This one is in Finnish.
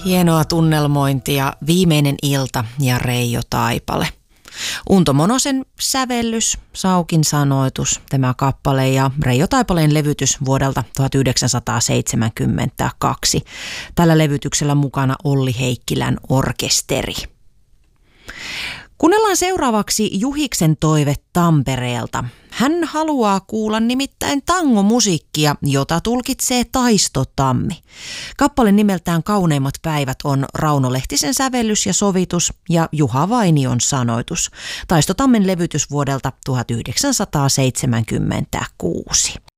Hienoa tunnelmointia, Viimeinen ilta ja Reijo Taipale. Unto Monosen sävellys, Saukin sanoitus, tämä kappale ja Reijo Taipaleen levytys vuodelta 1972. Tällä levytyksellä mukana Olli Heikkilän orkesteri. Kuunnellaan seuraavaksi Juhiksen toive Tampereelta. Hän haluaa kuulla nimittäin tangomusiikkia, jota tulkitsee Taisto Tammi. Kappale nimeltään Kauneimmat päivät on Rauno Lehtisen sävellys ja sovitus ja Juha Vainion sanoitus. Taisto Tammen levytys vuodelta 1976.